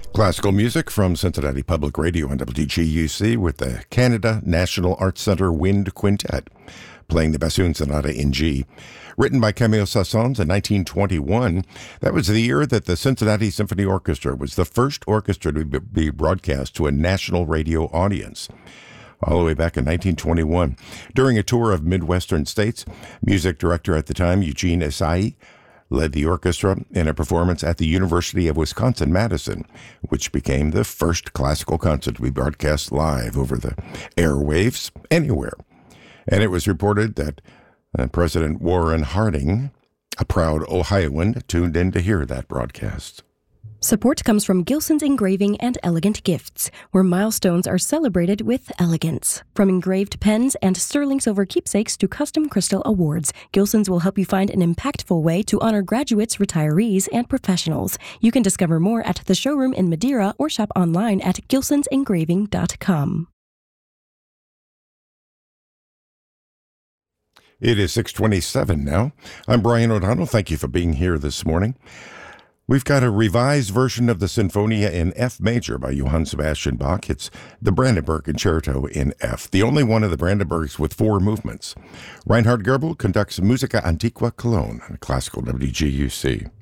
Classical music from Cincinnati Public Radio and WGUC with the Canada National Arts Centre Wind Quintet, playing the Bassoon Sonata in G. Written by Camille Saint-Saëns in 1921, that was the year that the Cincinnati Symphony Orchestra was the first orchestra to be broadcast to a national radio audience. All the way back in 1921. During a tour of Midwestern states, music director at the time, Eugene Isai, led the orchestra in a performance at the University of Wisconsin-Madison, which became the first classical concert to be broadcast live over the airwaves anywhere. And it was reported that President Warren Harding, a proud Ohioan, tuned in to hear that broadcast. Support comes from Gilson's Engraving and Elegant Gifts, where milestones are celebrated with elegance. From engraved pens and sterling silver keepsakes to custom crystal awards, Gilson's will help you find an impactful way to honor graduates, retirees, and professionals. You can discover more at the showroom in Madeira or shop online at gilsonsengraving.com. It is 6:27 now. I'm Brian O'Donnell. Thank you for being here this morning. We've got a revised version of the Sinfonia in F major by Johann Sebastian Bach. It's the Brandenburg Concerto in F, the only one of the Brandenburgs with 4 movements. Reinhard Goebel conducts Musica Antiqua Cologne on Classical WGUC.